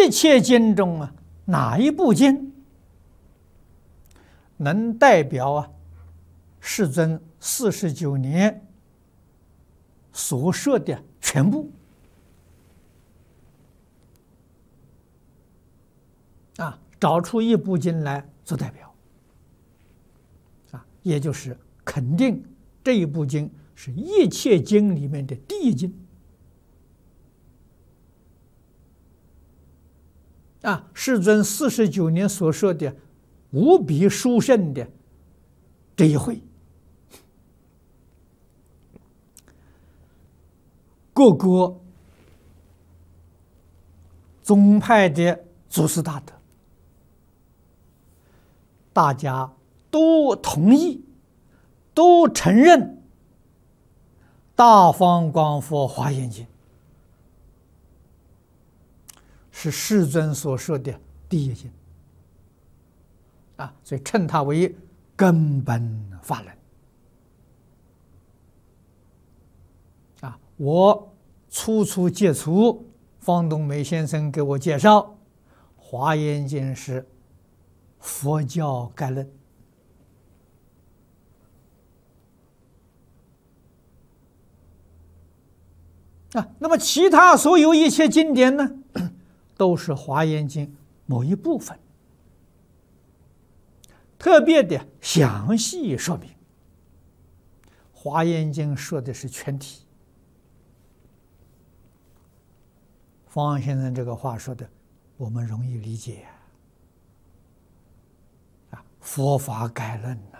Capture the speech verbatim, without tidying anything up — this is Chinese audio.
一切经中啊，哪一部经能代表啊世尊四十九年所说的全部啊？找出一部经来做代表啊，也就是肯定这一部经是一切经里面的第一经啊，世尊四十九年所说的无比殊胜的这一回，各个宗派的祖师大德，大家都同意，都承认《大方广佛华严经》是世尊所说的第一经啊，所以称它为根本法轮啊。我初初接触，方东美先生给我介绍，《华严经》是佛教概论啊。那么其他所有一切经典呢，都是《华严经》某一部分，特别的详细说明。《华严经》说的是全体。方先生这个话说的，我们容易理解啊，佛法概论呐。